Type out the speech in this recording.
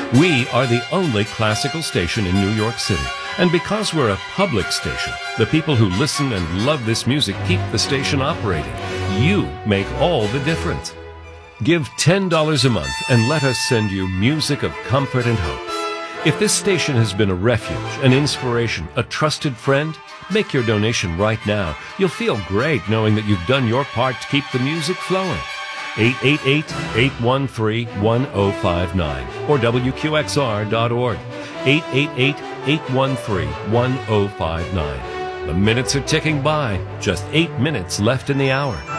We are the only classical station in New York City. And because we're a public station, the people who listen and love this music keep the station operating. You make all the difference. Give $10 a month and let us send you music of comfort and hope. If this station has been a refuge, an inspiration, a trusted friend, make your donation right now. You'll feel great knowing that you've done your part to keep the music flowing. 888-813-1059 or WQXR.org. 888-813-1059. The minutes are ticking by. Just 8 minutes left in the hour.